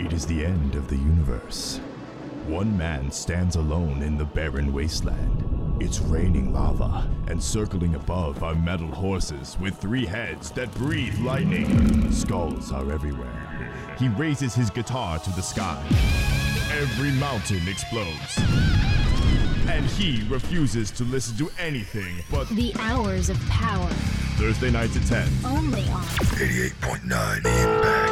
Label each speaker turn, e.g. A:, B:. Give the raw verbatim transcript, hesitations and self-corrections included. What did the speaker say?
A: It is the end of the universe. One man stands alone in the barren wasteland. It's raining lava, and circling above are metal horses with three heads that breathe lightning. Skulls are everywhere. He raises his guitar to the sky. Every mountain explodes. And he refuses to listen to anything but
B: The Hours of Power.
A: Thursday nights at ten.
B: Only on
C: eighty-eight point nine Impact.